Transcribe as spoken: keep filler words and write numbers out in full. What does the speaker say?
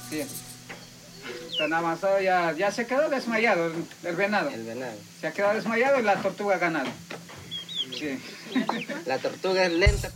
Sí. Está nada más, oh, ya, ya se quedó desmayado el, el venado. El venado. Se ha quedado desmayado y la tortuga ha ganado. Sí. La tortuga es lenta,